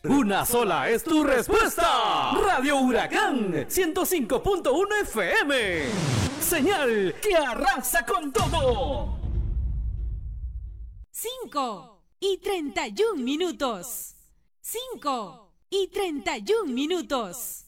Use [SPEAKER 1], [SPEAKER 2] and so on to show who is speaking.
[SPEAKER 1] Una sola es tu respuesta. Radio Huracán 105.1 FM. Señal que arrasa con todo.
[SPEAKER 2] 5:31. 5:31.